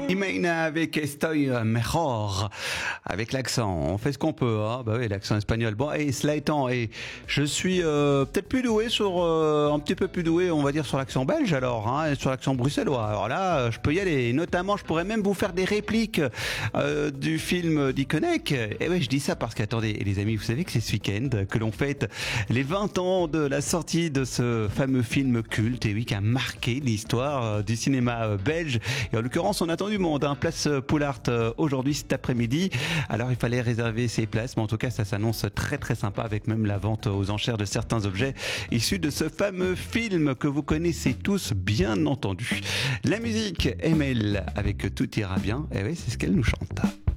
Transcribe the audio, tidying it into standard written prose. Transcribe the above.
Imagina avec Estoy mejor, avec l'accent. On fait ce qu'on peut, hein. Bah oui, l'accent espagnol. Bon, et cela étant, et je suis peut-être plus doué sur, un petit peu plus doué, on va dire sur l'accent belge alors, hein, et sur l'accent bruxellois. Alors là, je peux y aller. Et notamment, je pourrais même vous faire des répliques du film d'Iconek. Et oui, je dis ça parce qu'attendez, les amis, vous savez que c'est ce week-end que l'on fête les 20 ans de la sortie de ce fameux film culte, et oui, qui a marqué l'histoire du cinéma belge. Et en l'occurrence, on attend du monde, hein. Place Poulart aujourd'hui, cet après-midi. Alors, il fallait réserver ses places, mais en tout cas, ça s'annonce très très sympa avec même la vente aux enchères de certains objets issus de ce fameux film que vous connaissez tous, bien entendu. La musique, Emel, avec Tout ira bien. Et oui, c'est ce qu'elle nous chante.